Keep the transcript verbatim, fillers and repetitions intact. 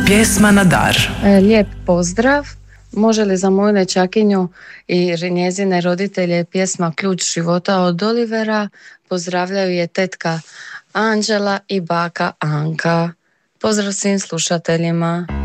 Pjesma na dar. E, lijep pozdrav. Može li za moju nećakinju i njezine roditelje pjesma Ključ života od Olivera? Pozdravljaju je tetka Anđela i baka Anka. Pozdrav svim slušateljima.